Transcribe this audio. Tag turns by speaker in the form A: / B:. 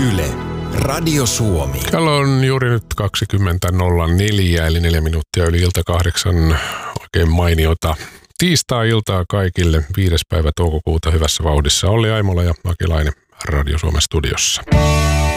A: Yle, Radio Suomi.
B: Kello on juuri nyt 20.04, eli 4 minuuttia yli ilta 8. Oikein mainiota tiistai-iltaa kaikille. 5. päivä toukokuuta hyvässä vauhdissa. Olli Aimola ja Aki Laine Radio Suomen studiossa.